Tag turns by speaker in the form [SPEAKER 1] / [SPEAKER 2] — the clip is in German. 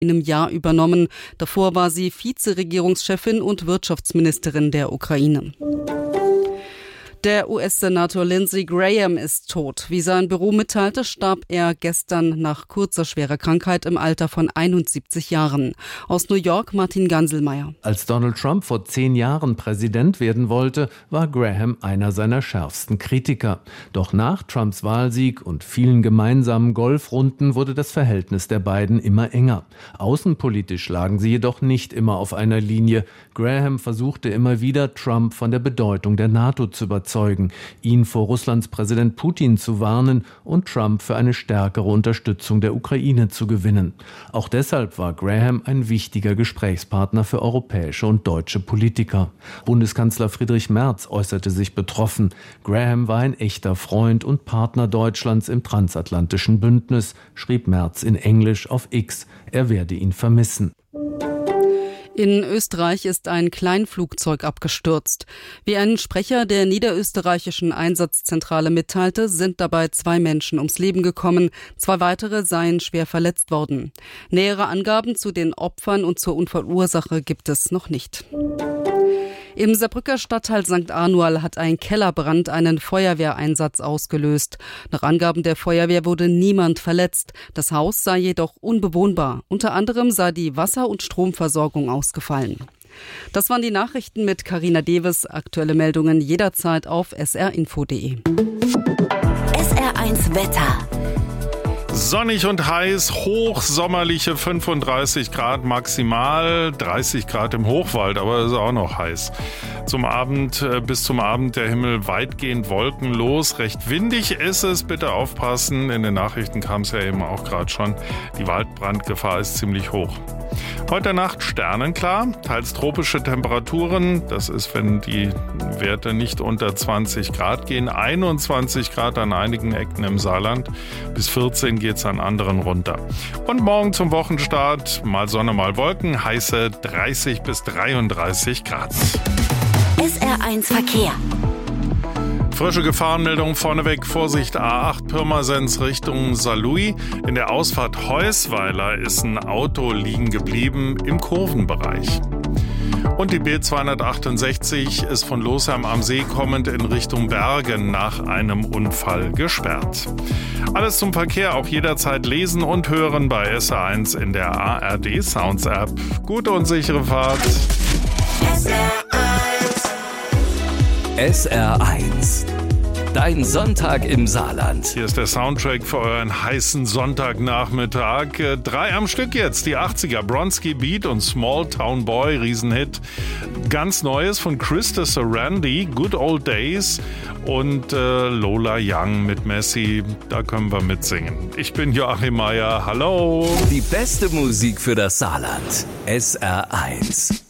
[SPEAKER 1] einem Jahr übernommen. Davor war sie Vizeregierungschefin und Wirtschaftsministerin der Ukraine. Der US-Senator Lindsey Graham ist tot. Wie sein Büro mitteilte, starb er gestern nach kurzer schwerer Krankheit im Alter von 71 Jahren. Aus New York Martin Ganselmeier.
[SPEAKER 2] Als Donald Trump vor 10 Jahren Präsident werden wollte, war Graham einer seiner schärfsten Kritiker. Doch nach Trumps Wahlsieg und vielen gemeinsamen Golfrunden wurde das Verhältnis der beiden immer enger. Außenpolitisch lagen sie jedoch nicht immer auf einer Linie. Graham versuchte immer wieder, Trump von der Bedeutung der NATO zu überzeugen, ihn vor Russlands Präsident Putin zu warnen und Trump für eine stärkere Unterstützung der Ukraine zu gewinnen. Auch deshalb war Graham ein wichtiger Gesprächspartner für europäische und deutsche Politiker. Bundeskanzler Friedrich Merz äußerte sich betroffen. Graham war ein echter Freund und Partner Deutschlands im transatlantischen Bündnis, schrieb Merz in Englisch auf X. Er werde ihn vermissen.
[SPEAKER 1] In Österreich ist ein Kleinflugzeug abgestürzt. Wie ein Sprecher der niederösterreichischen Einsatzzentrale mitteilte, sind dabei 2 Menschen ums Leben gekommen. 2 weitere seien schwer verletzt worden. Nähere Angaben zu den Opfern und zur Unfallursache gibt es noch nicht. Im Saarbrücker Stadtteil St. Anual hat ein Kellerbrand einen Feuerwehreinsatz ausgelöst. Nach Angaben der Feuerwehr wurde niemand verletzt. Das Haus sei jedoch unbewohnbar. Unter anderem sei die Wasser- und Stromversorgung ausgefallen. Das waren die Nachrichten mit Carina Deves. Aktuelle Meldungen jederzeit auf srinfo.de.
[SPEAKER 3] SR1 Wetter.
[SPEAKER 4] Sonnig und heiß, hochsommerliche 35 Grad maximal, 30 Grad im Hochwald, aber es ist auch noch heiß. Bis zum Abend der Himmel weitgehend wolkenlos, recht windig ist es, bitte aufpassen, in den Nachrichten kam es ja eben auch gerade schon, die Waldbrandgefahr ist ziemlich hoch. Heute Nacht sternenklar, teils tropische Temperaturen, das ist, wenn die Werte nicht unter 20 Grad gehen, 21 Grad an einigen Ecken im Saarland, bis 14 geht es an anderen runter. Und morgen zum Wochenstart, mal Sonne, mal Wolken, heiße 30 bis 33 Grad.
[SPEAKER 3] SR1 Verkehr.
[SPEAKER 4] Frische Gefahrenmeldung vorneweg. Vorsicht, A8 Pirmasens Richtung Saarlouis. In der Ausfahrt Heusweiler ist ein Auto liegen geblieben im Kurvenbereich. Und die B268 ist von Losheim am See kommend in Richtung Bergen nach einem Unfall gesperrt. Alles zum Verkehr auch jederzeit lesen und hören bei SR1 in der ARD Sounds App. Gute und sichere Fahrt.
[SPEAKER 5] SR1. Dein Sonntag im Saarland.
[SPEAKER 4] Hier ist der Soundtrack für euren heißen Sonntagnachmittag. 3 am Stück jetzt, die 80er, Bronski Beat und Small Town Boy, Riesenhit. Ganz Neues von Krista Sarandon, Good Old Days und Lola Young mit Messi, da können wir mitsingen. Ich bin Joachim Meier, hallo.
[SPEAKER 5] Die beste Musik für das Saarland. SR1.